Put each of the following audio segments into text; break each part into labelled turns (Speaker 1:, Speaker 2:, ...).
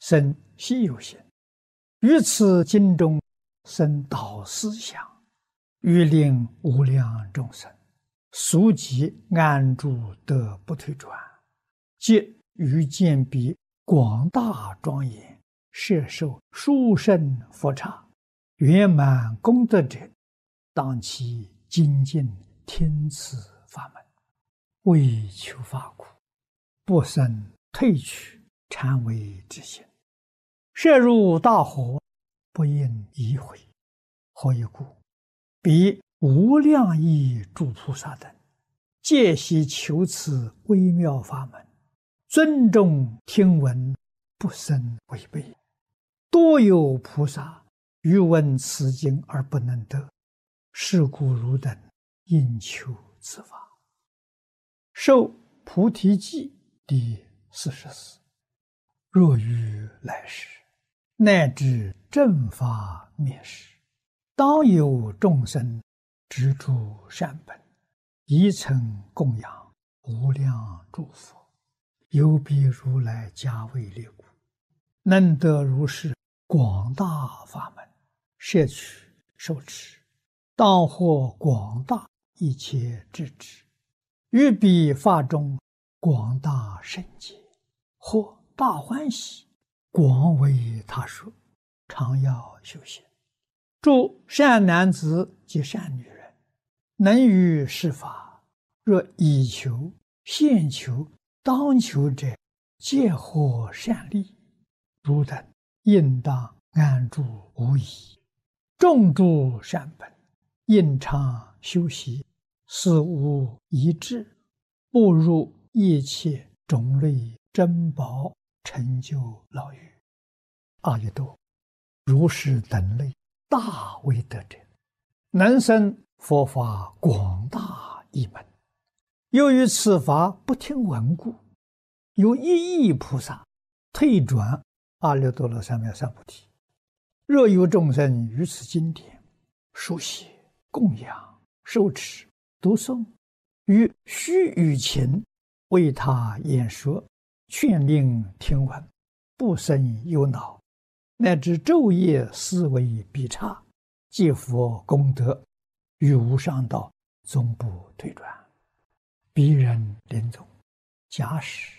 Speaker 1: 生西游行，于此经中生导思想，欲令无量众生速即安住得不退转，即于见彼广大庄严，摄受殊胜佛刹，圆满功德者，当其精进听此法门，为求法苦，不生退去禅为之心。摄入大河，不应移回。何以故？彼无量亿诸菩萨等，皆悉求此微妙法门，尊重听闻，不生违背。多有菩萨欲闻此经而不能得，是故汝等应求此法。受菩提记第44。若于来世，乃至正法灭世，当有众生执诸善本，宜曾供养无量诸佛，有彼如来加为列故，能得如是广大法门，摄取受持，当获广大一切智智，于彼法中广大圣解，或大欢喜，广为他说，常要修行。诸善男子及善女人，能于是法，若以求、现求、当求者，皆获善利。汝等应当安住无疑，种诸善本，应常修习，死无遗志，步入一切种类珍宝，成就老狱。阿逸多，如是等类大威德者，能生佛法广大一门。由于此法不听闻故，有一亿菩萨退转阿耨多罗三藐三菩提。若有众生于此经典书写、供养、受持、读诵，于须臾前为他演说，劝令听闻，不生忧恼，乃至昼夜思维必差，皆佛功德，于无上道终不退转。彼人临终，假使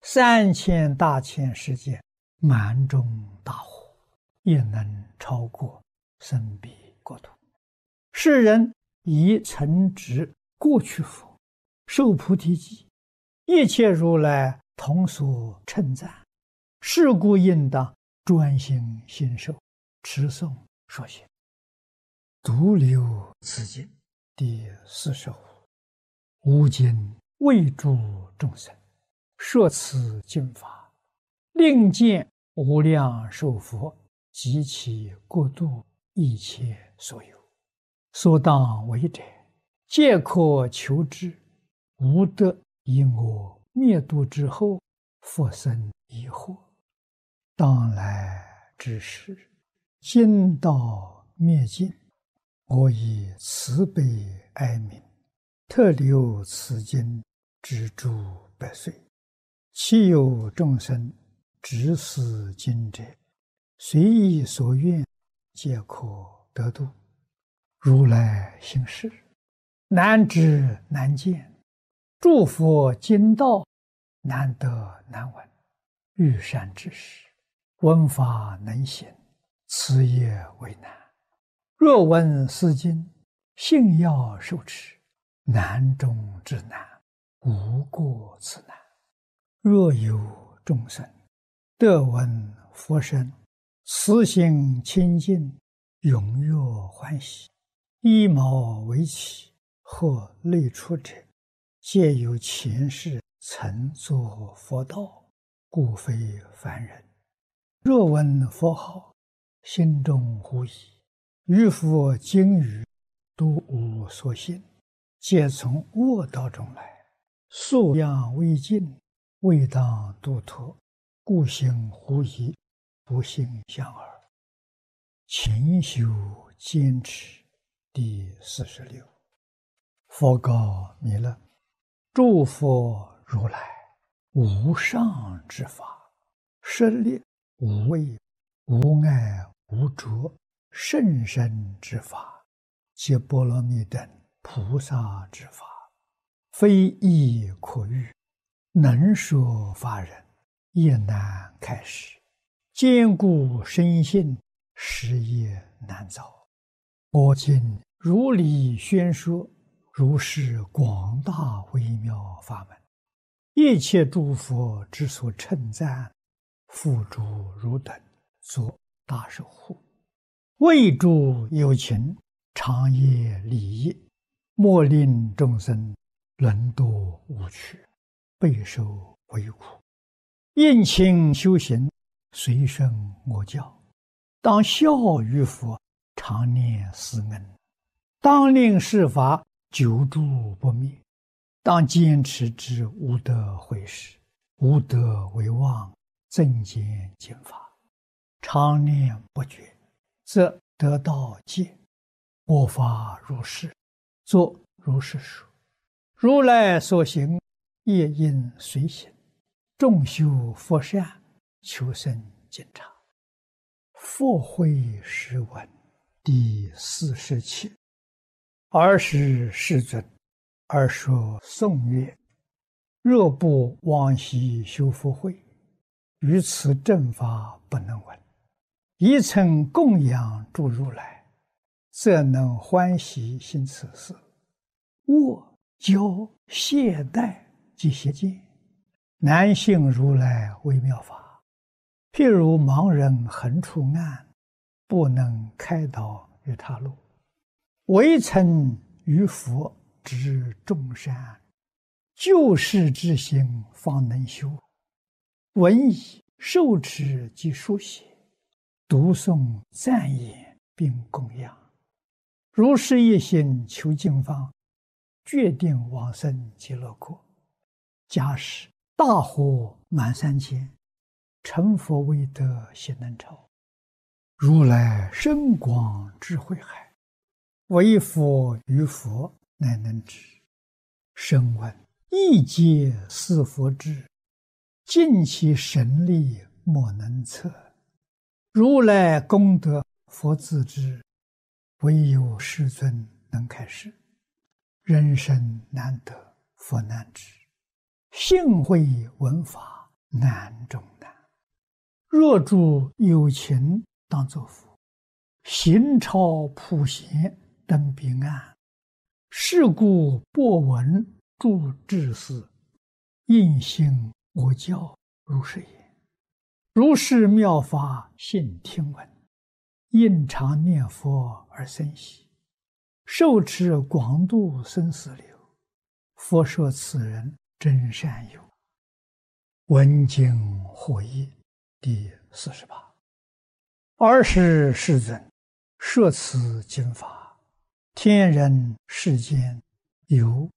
Speaker 1: 3000大千世界满中大火，也能超过生彼国土。世人以曾执过去佛，受菩提记，一切如来同所称赞，是故应当专心信受，持诵说行。独留此经第45。吾今为诸众生说此经法，令见无量寿佛及其国度一切所有，所当为者，皆可求之，无得因我灭度之后，复生疑惑。当来之时，经道灭尽，我以慈悲哀悯，特留此经之诸百岁。其有众生执此经者，随意所愿，皆可得度。如来行事，难知难见，诸佛经道难得难闻。欲善知识，闻法能行，此也为难。若闻是经，信要受持，难中之难，无过此难。若有众生得闻佛声，慈心清净，踊跃欢喜，依毛为起，或类出者，皆有前世曾作佛道，故非凡人。若闻佛号，心中狐疑，于佛经语都无所信，皆从恶道中来，素养未尽，未当度脱，故行狐疑，不信相耳。勤修坚持第46。佛告弥勒：诸佛如来无上之法，设立无畏、无爱、无着，甚深之法，皆波罗蜜等菩萨之法，非易可喻，能说法人也难开示。坚固深信，实业难遭。我今如理宣说，如是广大微妙法门，一切诸佛之所称赞，付诸汝等作大守护。为诸有情，长夜利益，莫令众生沦堕无趣，备受为苦。应勤修行，随顺我教，当效于佛，常念思恩，当令世法久住不灭，当坚持之无得毁时，无得为妄，增减经法，常念不绝，则得道戒。我法如是，作如是说。如来所行，业应随行，众修佛善，求生净察。佛慧诗文第47。尔时世尊，尔说颂曰：若不往昔修福慧，于此正法不能闻。一曾供养诸如来，则能欢喜行此事。握、教、懈怠及邪见，难信如来微妙法。譬如盲人横出岸，不能开导于他路。唯曾于佛知众善，救世之心方能修。闻已受持及书写，读诵赞言并供养。如是一心求经方，决定往生极乐国。假使大火满三千，成佛未得悉能超。如来深广智慧海，唯佛于佛乃能知。声闻亦皆似佛智，尽其神力莫能测。如来功德佛自知，唯有世尊能开示。人生难得佛难知，信会闻法难中难。若诸有情当作佛，行超普贤登彼岸。是故播闻诸智士，应信我教如是言。如是妙法信听闻，应常念佛而生喜，受持广度生死流。佛说此人真善友。闻经获益第48。尔时世尊，摄此经法，天人世间有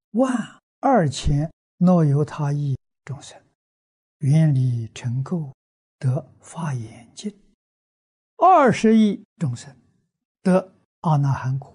Speaker 1: 12000若由他亿众生，愿力成垢，得法眼净；20亿众生得阿那含果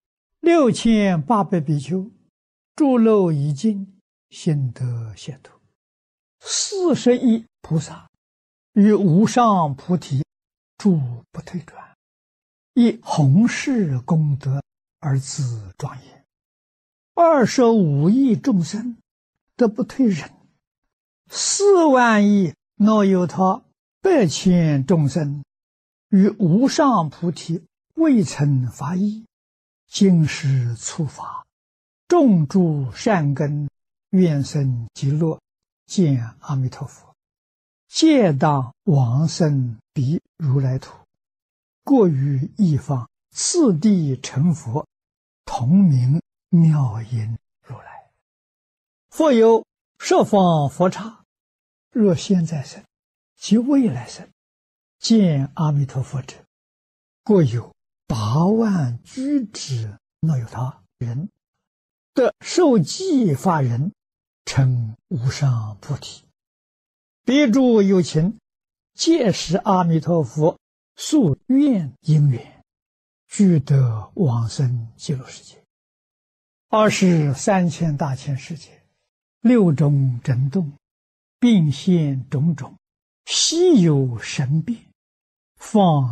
Speaker 1: ；6800比丘诸漏已尽，心得解脱；40亿菩萨于无上菩提诸不退转，以弘誓功德而自庄严；25亿众生得不退忍；4万亿若有他100千众生于无上菩提未曾发意，今世初发，种诸善根，愿生极乐，见阿弥陀佛，皆当往生彼如来土，过于一方，次第成佛，同名妙音如来。复有十方佛刹，若现在生及未来生，见阿弥陀佛者，过有8万居之若有他人，得受记法人，成无上菩提。彼诸有情，皆是阿弥陀佛宿愿因缘，俱得往生极乐世界。23千大千世界，6种震动，并现种种， 稀有神变，放